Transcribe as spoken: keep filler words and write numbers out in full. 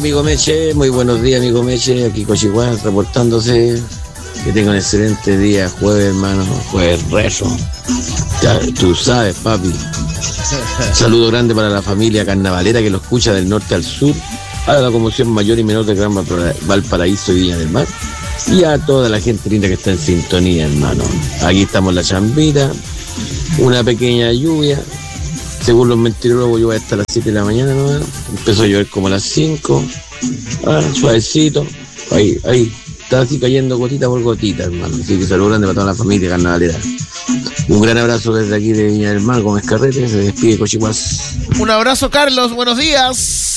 amigo Meche, muy buenos días, amigo Meche, aquí Cochihuán reportándose. Que tenga un excelente día, jueves, hermano, jueves rezo. Ya, tú sabes, papi. Saludo grande para la familia carnavalera que lo escucha del norte al sur, a la conmoción mayor y menor de Gran Valparaíso y Viña del Mar, y a toda la gente linda que está en sintonía, hermano. Aquí estamos en la chambita, una pequeña lluvia. Según los meteorólogos, yo voy a estar a las siete de la mañana, ¿no? Empezó a llover como a las cinco. Ah, suavecito. Ahí, ahí. Está así cayendo gotita por gotita, hermano. Así que saludos grande para toda la familia carnavalera. Un gran abrazo desde aquí de Viña del Mar, Gómez Carrete. Se despide Cochihuas. Un abrazo, Carlos. Buenos días.